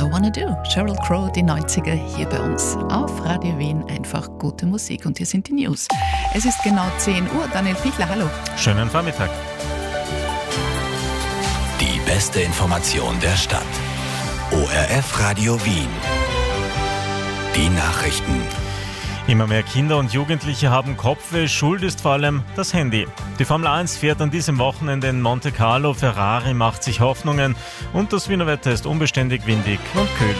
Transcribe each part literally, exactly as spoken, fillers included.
I Wanna Do. Sheryl Crow, die neunziger hier bei uns auf Radio Wien. Einfach gute Musik. Und hier sind die News. Es ist genau zehn Uhr. Daniel Pichler, hallo. Schönen Vormittag. Die beste Information der Stadt. O R F Radio Wien. Die Nachrichten. Immer mehr Kinder und Jugendliche haben Kopfweh, schuld ist vor allem das Handy. Die Formel eins fährt an diesem Wochenende in Monte Carlo, Ferrari macht sich Hoffnungen und das Wiener Wetter ist unbeständig, windig und kühl.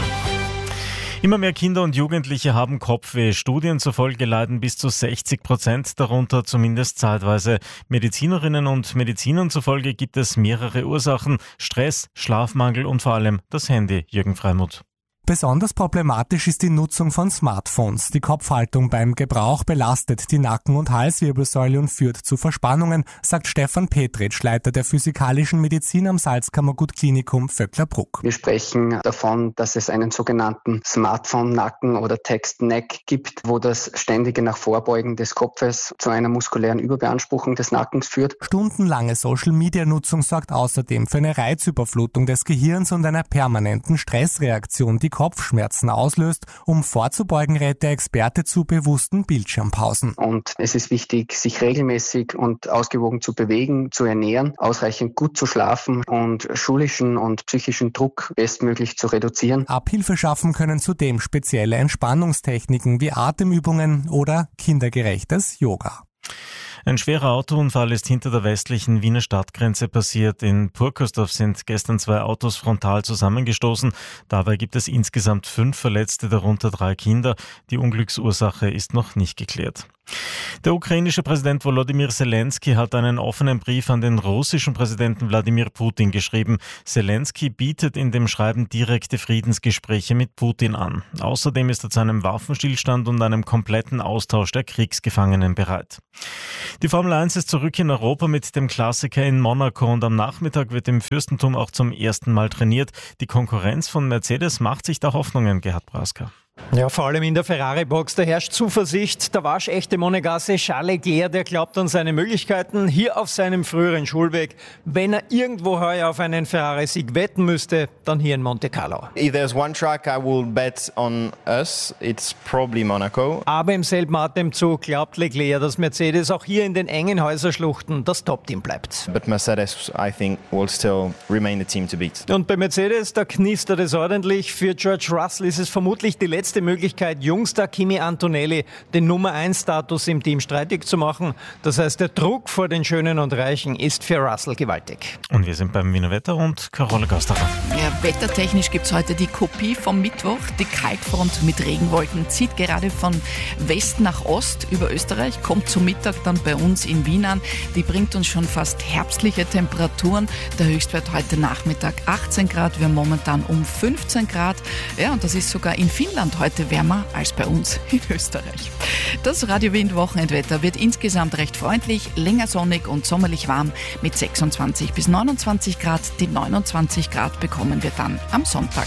Immer mehr Kinder und Jugendliche haben Kopfweh. Studien zufolge leiden bis zu sechzig Prozent darunter, zumindest zeitweise. Medizinerinnen und Medizinern zufolge gibt es mehrere Ursachen: Stress, Schlafmangel und vor allem das Handy. Jürgen Freimuth. Besonders problematisch ist die Nutzung von Smartphones. Die Kopfhaltung beim Gebrauch belastet die Nacken- und Halswirbelsäule und führt zu Verspannungen, sagt Stefan Petritsch, Leiter der physikalischen Medizin am Salzkammergut-Klinikum Vöcklerbruck. Wir sprechen davon, dass es einen sogenannten Smartphone-Nacken oder Text-Neck gibt, wo das ständige nach Vorbeugen des Kopfes zu einer muskulären Überbeanspruchung des Nackens führt. Stundenlange Social-Media-Nutzung sorgt außerdem für eine Reizüberflutung des Gehirns und einer permanenten Stressreaktion, die Kopfschmerzen auslöst. Um vorzubeugen, rät der Experte zu bewussten Bildschirmpausen. Und es ist wichtig, sich regelmäßig und ausgewogen zu bewegen, zu ernähren, ausreichend gut zu schlafen und schulischen und psychischen Druck bestmöglich zu reduzieren. Abhilfe schaffen können zudem spezielle Entspannungstechniken wie Atemübungen oder kindergerechtes Yoga. Ein schwerer Autounfall ist hinter der westlichen Wiener Stadtgrenze passiert. In Purkersdorf sind gestern zwei Autos frontal zusammengestoßen. Dabei gibt es insgesamt fünf Verletzte, darunter drei Kinder. Die Unglücksursache ist noch nicht geklärt. Der ukrainische Präsident Volodymyr Zelensky hat einen offenen Brief an den russischen Präsidenten Wladimir Putin geschrieben. Zelensky bietet in dem Schreiben direkte Friedensgespräche mit Putin an. Außerdem ist er zu einem Waffenstillstand und einem kompletten Austausch der Kriegsgefangenen bereit. Die Formel eins ist zurück in Europa mit dem Klassiker in Monaco und am Nachmittag wird im Fürstentum auch zum ersten Mal trainiert. Die Konkurrenz von Mercedes macht sich da Hoffnungen, Gerhard Brasker. Ja, vor allem in der Ferrari-Box, da herrscht Zuversicht. Der waschechte Monegasse Charles Leclerc, der glaubt an seine Möglichkeiten hier auf seinem früheren Schulweg. Wenn er irgendwo heuer auf einen Ferrari-Sieg wetten müsste, dann hier in Monte Carlo. If there's one track I will bet on us, it's probably Monaco. Aber im selben Atemzug glaubt Leclerc, dass Mercedes auch hier in den engen Häuserschluchten das Top-Team bleibt. But Mercedes, I think, will still remain the team to beat. Und bei Mercedes, da knistert es ordentlich. Für George Russell ist es vermutlich die letzte Möglichkeit, Jungstar Kimi Antonelli den Nummer eins Status im Team streitig zu machen. Das heißt, der Druck vor den Schönen und Reichen ist für Russell gewaltig. Und wir sind beim Wiener Wetter und Carola Gasterer. Ja, wettertechnisch gibt es heute die Kopie vom Mittwoch. Die Kaltfront mit Regenwolken zieht gerade von West nach Ost über Österreich, kommt zum Mittag dann bei uns in Wien an. Die bringt uns schon fast herbstliche Temperaturen. Der Höchstwert heute Nachmittag achtzehn Grad, wir haben momentan um fünfzehn Grad. Ja, und das ist sogar in Finnland heute wärmer als bei uns in Österreich. Das Radio Wien Wochenendwetter wird insgesamt recht freundlich, länger sonnig und sommerlich warm mit sechsundzwanzig bis neunundzwanzig Grad. Die neunundzwanzig Grad bekommen wir dann am Sonntag.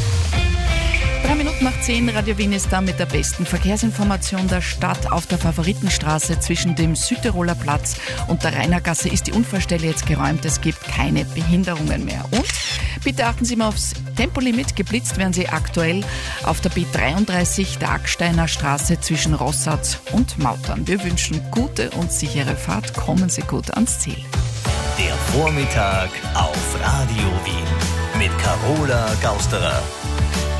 Drei Minuten nach zehn, Radio Wien ist da mit der besten Verkehrsinformation der Stadt. Auf der Favoritenstraße zwischen dem Südtiroler Platz und der Rainergasse ist die Unfallstelle jetzt geräumt. Es gibt keine Behinderungen mehr. Und bitte achten Sie mal aufs Tempolimit. Geblitzt werden Sie aktuell auf der B dreiunddreißig, der Acksteiner Straße zwischen Rossatz und Mautern. Wir wünschen gute und sichere Fahrt. Kommen Sie gut ans Ziel. Der Vormittag auf Radio Wien mit Carola Gausterer.